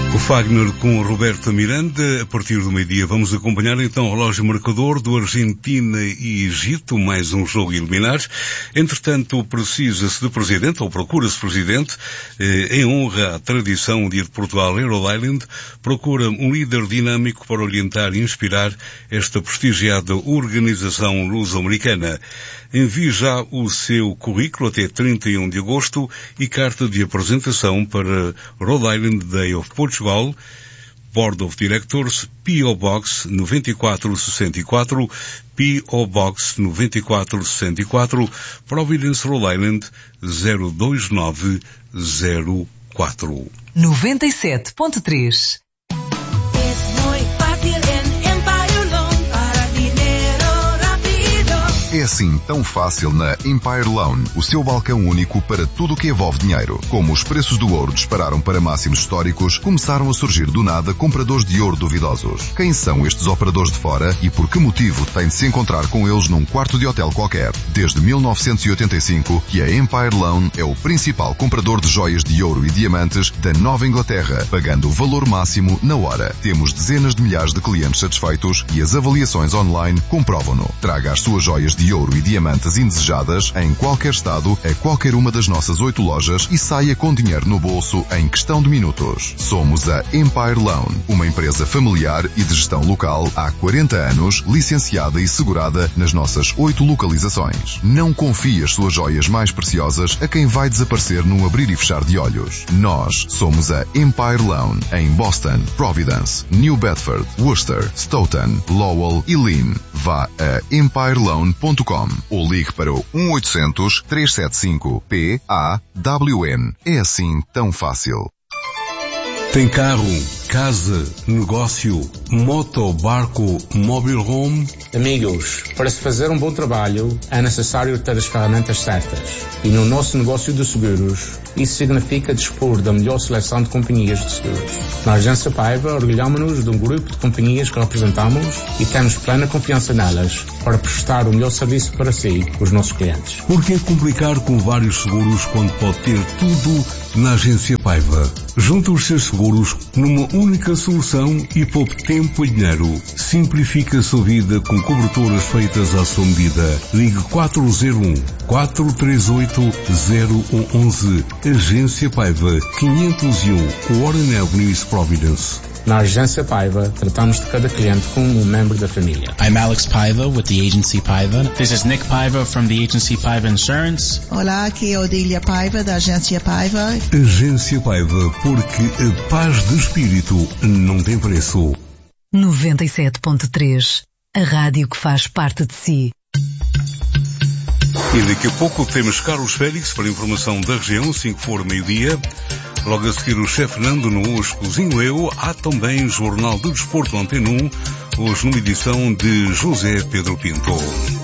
O Fagner com Roberta Miranda. A partir do meio-dia vamos acompanhar então o relógio marcador do Argentina e Egito, mais um jogo eliminar. Entretanto, precisa-se de presidente, ou procura-se presidente, em honra à tradição, o dia de Portugal, Rhode Island, procura um líder dinâmico para orientar e inspirar esta prestigiada organização luso-americana. Envie já o seu currículo até 31 de agosto e carta de apresentação para Rhode Island Day of Portugal, Board of Directors, P.O. Box 9464, P.O. Box 9464, Providence, Rhode Island 02904. 97.3. É assim tão fácil na Empire Loan, o seu balcão único para tudo o que envolve dinheiro. Como os preços do ouro dispararam para máximos históricos, começaram a surgir do nada compradores de ouro duvidosos. Quem são estes operadores de fora e por que motivo tem de se encontrar com eles num quarto de hotel qualquer? Desde 1985 que a Empire Loan é o principal comprador de joias de ouro e diamantes da Nova Inglaterra, pagando o valor máximo na hora. Temos dezenas de milhares de clientes satisfeitos e as avaliações online comprovam-no. Traga as suas joias de ouro e diamantes indesejadas em qualquer estado, a qualquer uma das nossas 8 lojas e saia com dinheiro no bolso em questão de minutos. Somos a Empire Loan, uma empresa familiar e de gestão local há 40 anos, licenciada e segurada nas nossas 8 localizações. Não confie as suas joias mais preciosas a quem vai desaparecer num abrir e fechar de olhos. Nós somos a Empire Loan em Boston, Providence, New Bedford, Worcester, Stoughton, Lowell e Lynn. Vá a empireloan.com ou ligue para o 1-800-375-PAWN. É assim tão fácil. Tem carro, casa, negócio, moto, barco, mobile home? Amigos, para se fazer um bom trabalho é necessário ter as ferramentas certas. E no nosso negócio de seguros, isso significa dispor da melhor seleção de companhias de seguros. Na Agência Paiva, orgulhamos-nos de um grupo de companhias que representamos e temos plena confiança nelas para prestar o melhor serviço para si, os nossos clientes. Por que complicar com vários seguros quando pode ter tudo na Agência Paiva? Junte os seus seguros numa única solução e poupe tempo e dinheiro. Simplifique a sua vida com coberturas feitas à sua medida. Ligue 401-438-0111. Agência Paiva, 501 Warren Avenue, Providence. Na Agência Paiva, tratamos de cada cliente como um membro da família. I'm Alex Paiva with the Agency Paiva. This is Nick Paiva from the Agency Paiva Insurance. Olá, aqui é Odília Paiva da Agência Paiva. Agência Paiva, porque a paz de espírito não tem preço. 97.3, a rádio que faz parte de si. E daqui a pouco temos Carlos Félix para a informação da região, assim que for meio-dia. Logo a seguir o chefe Nando no Hoje Cozinho Eu. Há também Jornal do Desporto Antena 1, hoje numa edição de José Pedro Pinto.